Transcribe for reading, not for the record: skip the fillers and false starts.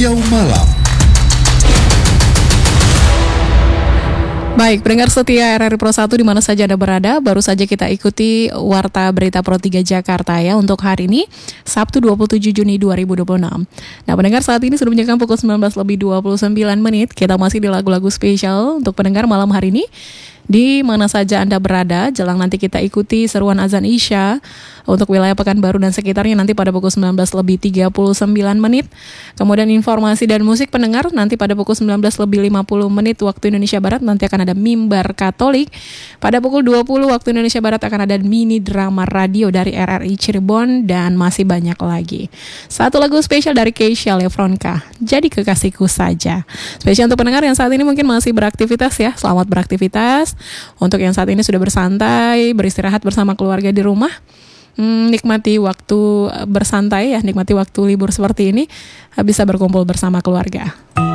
Riau Malam. Baik, pendengar setia RRI Pro 1 di mana saja Anda berada, baru saja kita ikuti Warta Berita Pro 3 Jakarta ya untuk hari ini, Sabtu 27 Juni 2026. Nah, pendengar saat ini sudah menunjukkan pukul 19:29. Kita masih di lagu-lagu spesial untuk pendengar malam hari ini. Di mana saja Anda berada, jelang nanti kita ikuti seruan azan Isya untuk wilayah Pekanbaru dan sekitarnya nanti pada pukul 19:39. Kemudian informasi dan musik pendengar nanti pada pukul 19:50 waktu Indonesia Barat nanti akan ada Mimbar Katolik. Pada pukul 20 waktu Indonesia Barat akan ada mini drama radio dari RRI Cirebon dan masih banyak lagi. Satu lagu spesial dari Keisha Lefronka, Jadi Kekasihku Saja. Spesial untuk pendengar yang saat ini mungkin masih beraktivitas ya, selamat beraktivitas. Untuk yang saat ini sudah bersantai, beristirahat bersama keluarga di rumah, nikmati waktu bersantai ya, nikmati waktu libur seperti ini, bisa berkumpul bersama keluarga.